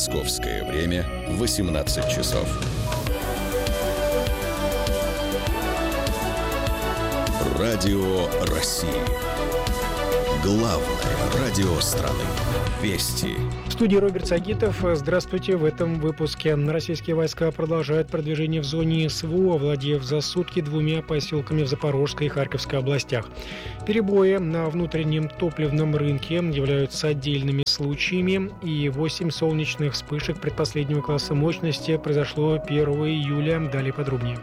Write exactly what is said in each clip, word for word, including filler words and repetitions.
Московское время восемнадцать часов. Радио России. Главное радио страны. Вести. В студии Роберт Сагитов. Здравствуйте. В этом выпуске. Российские войска продолжают продвижение в зоне СВО, овладев за сутки двумя поселками в Запорожской и Харьковской областях. Перебои на внутреннем топливном рынке являются отдельными случаями, и восемь солнечных вспышек предпоследнего класса мощности произошло первого июля. Далее подробнее.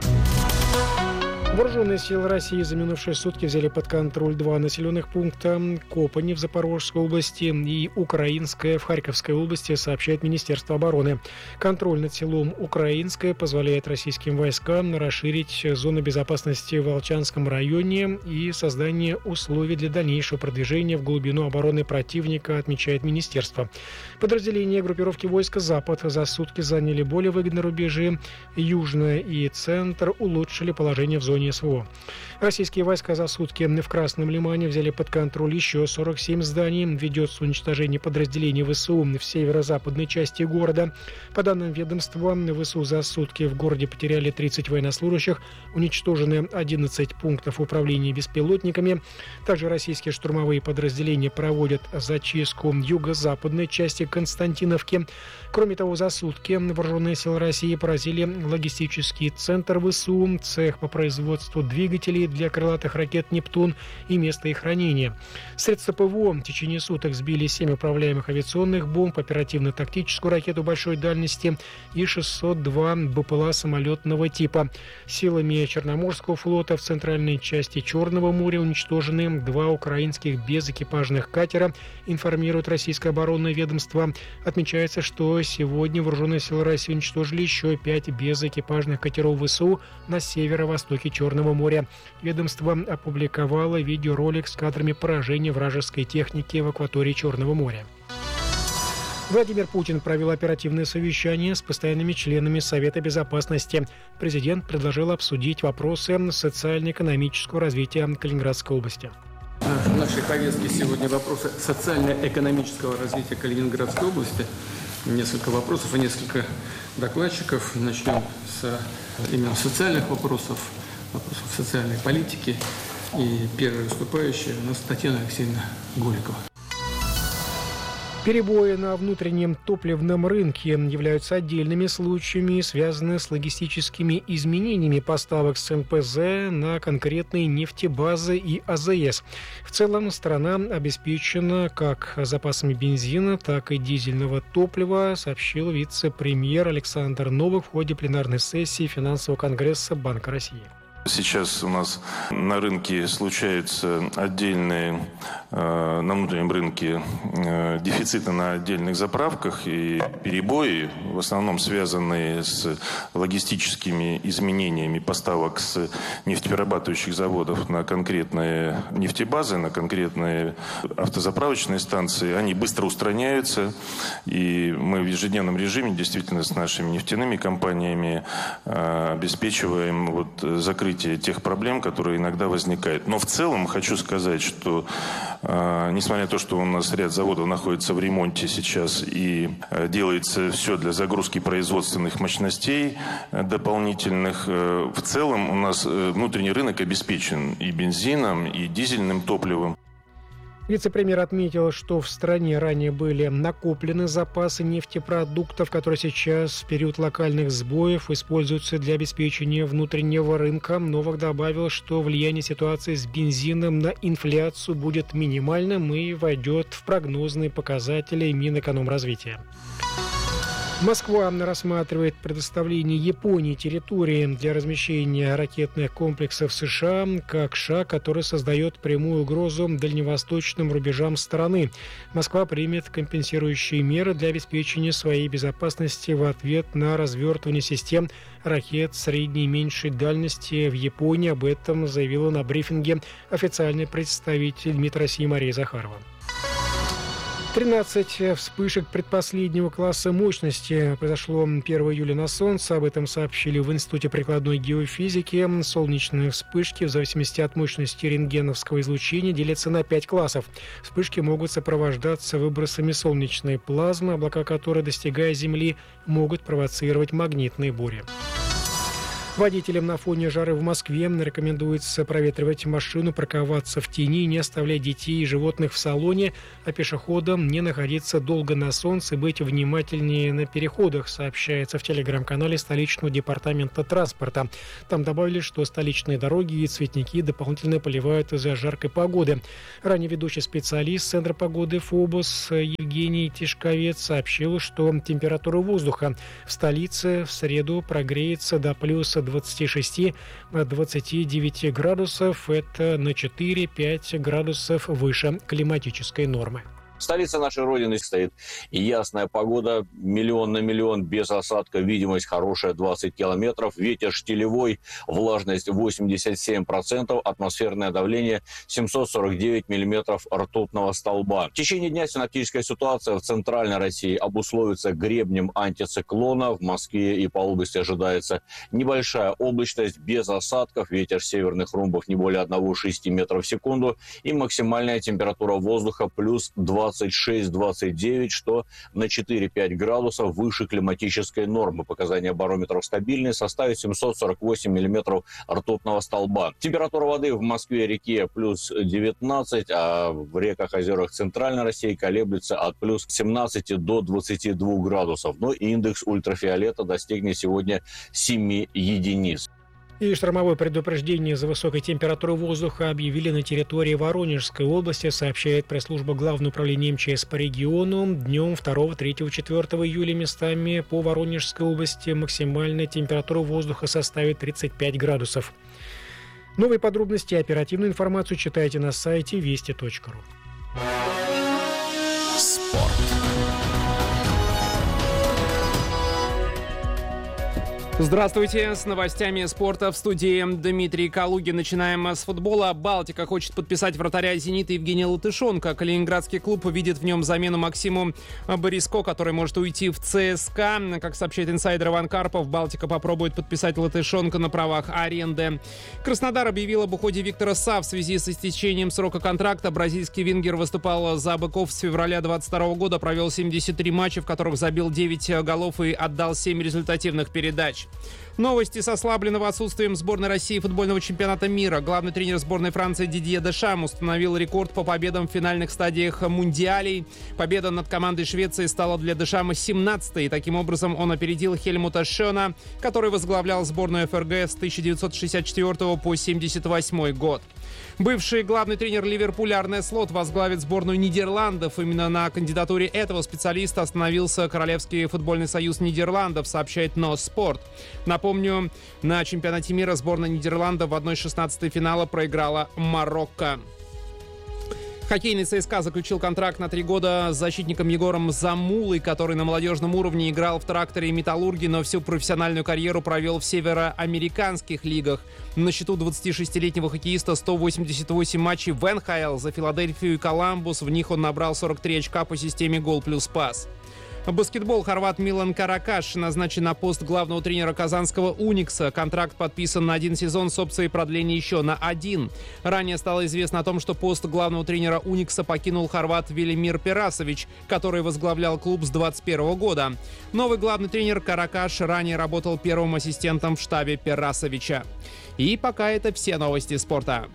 Вооруженные силы России за минувшие сутки взяли под контроль два населенных пункта: Копани в Запорожской области и Украинское в Харьковской области, сообщает Министерство обороны. Контроль над селом Украинское позволяет российским войскам расширить зону безопасности в Волчанском районе и создание условий для дальнейшего продвижения в глубину обороны противника, отмечает Министерство. Подразделения группировки войск «Запад» за сутки заняли более выгодные рубежи. Южное и Центр улучшили положение в зоне СВО. Российские войска за сутки в Красном Лимане взяли под контроль еще сорок семь зданий. Ведется уничтожение подразделений ВСУ в северо-западной части города. По данным ведомства, ВСУ за сутки в городе потеряли тридцать военнослужащих, уничтожены одиннадцать пунктов управления беспилотниками. Также российские штурмовые подразделения проводят зачистку юго-западной части Константиновки. Кроме того, за сутки вооруженные силы России поразили логистический центр ВСУ, цех по производству двигателей для крылатых ракет «Нептун» и место их хранения. Средства ПВО в течение суток сбили семь управляемых авиационных бомб, оперативно-тактическую ракету большой дальности и шестьсот два БПЛА самолетного типа. Силами Черноморского флота в центральной части Черного моря уничтожены два украинских безэкипажных катера, информирует российское оборонное ведомство. Отмечается, что сегодня вооруженные силы России уничтожили еще пять безэкипажных катеров ВСУ на северо-востоке Черного моря. Ведомство опубликовало видеоролик с кадрами поражения вражеской техники в акватории Черного моря. Владимир Путин провел оперативное совещание с постоянными членами Совета Безопасности. Президент предложил обсудить вопросы социально-экономического развития Калининградской области. В нашей повестке сегодня вопросы социально-экономического развития Калининградской области. Несколько вопросов и несколько докладчиков. Начнем с именно социальных вопросов, вопросов социальной политики. И первая выступающая у нас Татьяна Алексеевна Голикова. Перебои на внутреннем топливном рынке являются отдельными случаями, связанными с логистическими изменениями поставок с эн пэ зэ на конкретные нефтебазы и а зэ эс. В целом страна обеспечена как запасами бензина, так и дизельного топлива, сообщил вице-премьер Александр Новак в ходе пленарной сессии финансового конгресса Банка России. Сейчас у нас на рынке случаются отдельные, э, на внутреннем рынке э, дефициты на отдельных заправках и перебои, в основном связанные с логистическими изменениями поставок с нефтеперерабатывающих заводов на конкретные нефтебазы, на конкретные автозаправочные станции. Они быстро устраняются, и мы в ежедневном режиме действительно с нашими нефтяными компаниями э, обеспечиваем вот, закрытие тех проблем, которые иногда возникают. Но в целом хочу сказать, что э, несмотря на то, что у нас ряд заводов находится в ремонте сейчас и э, делается все для загрузки производственных мощностей э, дополнительных, э, в целом у нас э, внутренний рынок обеспечен и бензином, и дизельным топливом. Вице-премьер отметил, что в стране ранее были накоплены запасы нефтепродуктов, которые сейчас в период локальных сбоев используются для обеспечения внутреннего рынка. Новак добавил, что влияние ситуации с бензином на инфляцию будет минимальным и войдет в прогнозные показатели Минэкономразвития. Москва рассматривает предоставление Японии территории для размещения ракетных комплексов США как шаг, который создает прямую угрозу дальневосточным рубежам страны. Москва примет компенсирующие меры для обеспечения своей безопасности в ответ на развертывание систем ракет средней и меньшей дальности в Японии. Об этом заявила на брифинге официальный представитель МИД России Мария Захарова. тринадцать вспышек предпоследнего класса мощности произошло первого июля на Солнце. Об этом сообщили в Институте прикладной геофизики. Солнечные вспышки в зависимости от мощности рентгеновского излучения делятся на пять классов. Вспышки могут сопровождаться выбросами солнечной плазмы, облака которой, достигая Земли, могут провоцировать магнитные бури. Водителям на фоне жары в Москве рекомендуется проветривать машину, парковаться в тени, не оставлять детей и животных в салоне, а пешеходам не находиться долго на солнце и быть внимательнее на переходах, сообщается в телеграм-канале столичного департамента транспорта. Там добавили, что столичные дороги и цветники дополнительно поливают из-за жаркой погоды. Ранее ведущий специалист Центра погоды ФОБОС Евгений Тишковец сообщил, что температура воздуха в столице в среду прогреется до плюс двадцати шести - двадцати девяти градусов. Это на четыре-пять градусов выше климатической нормы. Столица нашей Родины стоит и ясная погода, миллион на миллион, без осадка, видимость хорошая, двадцать километров, ветер штилевой, влажность восемьдесят семь процентов, атмосферное давление семьсот сорок девять миллиметров ртутного столба. В течение дня синоптическая ситуация в центральной России обусловится гребнем антициклона. В Москве и по области ожидается небольшая облачность, без осадков, ветер северных румбов не более одного целых шести десятых метра в секунду и максимальная температура воздуха плюс двадцать шесть - двадцать девять, что на четыре-пять градусов выше климатической нормы. Показания барометров стабильные, составит семьсот сорок восемь миллиметров ртутного столба. Температура воды в Москве-реке плюс девятнадцать, а в реках, озерах Центральной России колеблется от плюс семнадцати до двадцати двух градусов. Но индекс ультрафиолета достигнет сегодня семи единиц. И штормовое предупреждение из-за высокой температуры воздуха объявили на территории Воронежской области, сообщает пресс-служба Главного управления МЧС по региону. Днем второго, третьего, четвёртого июля местами по Воронежской области максимальная температура воздуха составит тридцать пять градусов. Новые подробности и оперативную информацию читайте на сайте вести точка ру. Спорт. Здравствуйте, с новостями спорта в студии Дмитрий Калугин. Начинаем с футбола. «Балтика» хочет подписать вратаря «Зенита» Евгения Латышонка. Калининградский клуб видит в нем замену Максиму Бориско, который может уйти в ЦСКА. Как сообщает инсайдер Иван Карпов, «Балтика» попробует подписать Латышонка на правах аренды. Краснодар объявил об уходе Виктора Са в связи с истечением срока контракта. Бразильский вингер выступал за «Быков» с февраля двадцать второго года, провел семьдесят три матча, в которых забил девять голов и отдал семь результативных передач. Новости с ослабленного отсутствием сборной России футбольного чемпионата мира. Главный тренер сборной Франции Дидье Дешам установил рекорд по победам в финальных стадиях мундиалей. Победа над командой Швеции стала для Дешама семнадцатой, и таким образом он опередил Хельмута Шона, который возглавлял сборную ФРГ с тысяча девятьсот шестьдесят четвёртого по семьдесят восьмой год. Бывший главный тренер Ливерпуля Арне Слот возглавит сборную Нидерландов. Именно на кандидатуре этого специалиста остановился Королевский футбольный союз Нидерландов, сообщает Носпорт. Напомню, на чемпионате мира сборная Нидерландов в одна шестнадцатая финала проиграла Марокко. Хоккейный ЦСКА заключил контракт на три года с защитником Егором Замулой, который на молодежном уровне играл в «Тракторе» и «Металлурге», но всю профессиональную карьеру провел в североамериканских лигах. На счету двадцатишестилетнего хоккеиста сто восемьдесят восемь матчей в эн ха эл за Филадельфию и Коламбус. В них он набрал сорок три очка по системе «Гол плюс пас». Баскетбол. Хорват Милан Каракаш назначен на пост главного тренера казанского «Уникса». Контракт подписан на один сезон с опцией продления еще на один. Ранее стало известно о том, что пост главного тренера «Уникса» покинул хорват Велимир Перасович, который возглавлял клуб с двадцать первого года. Новый главный тренер Каракаш ранее работал первым ассистентом в штабе Перасовича. И пока это все новости спорта.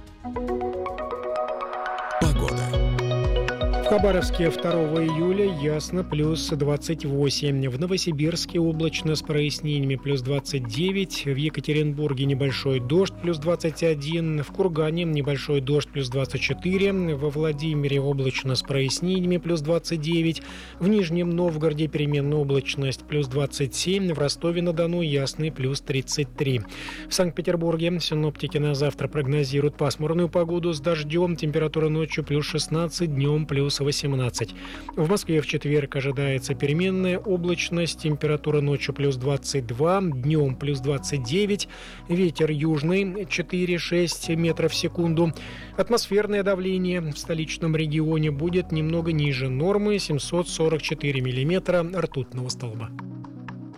В Хабаровске второго июля ясно, плюс двадцать восемь. В Новосибирске облачно с прояснениями, плюс двадцать девять. В Екатеринбурге небольшой дождь, плюс двадцать один. В Кургане небольшой дождь, плюс двадцать четыре. Во Владимире облачно с прояснениями, плюс двадцать девять. В Нижнем Новгороде переменная облачность, плюс двадцать семь. В Ростове-на-Дону ясный, плюс тридцать три. В Санкт-Петербурге синоптики на завтра прогнозируют пасмурную погоду с дождем. Температура ночью плюс шестнадцать, днем плюс плюс восемнадцать. В Москве в четверг ожидается переменная облачность, температура ночью плюс двадцать два, днем плюс двадцать девять, ветер южный четыре-шесть метров в секунду. Атмосферное давление в столичном регионе будет немного ниже нормы семьсот сорок четыре миллиметра ртутного столба.